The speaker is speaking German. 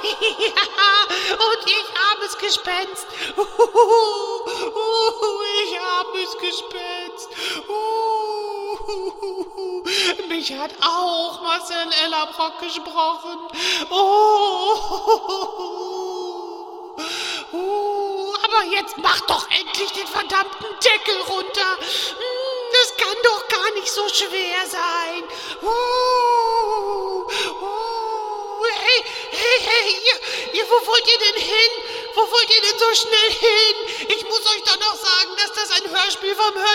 Ja, und ich armes Gespenst. Ich armes Gespenst. Mich hat auch Marcel Ellerbrock gesprochen. Aber jetzt mach doch endlich den verdammten Deckel runter. Das kann doch gar nicht so schwer sein. Hey, ihr, wo wollt ihr denn hin? Wo wollt ihr denn so schnell hin? Ich muss euch doch noch sagen, dass das ein Hörspiel vom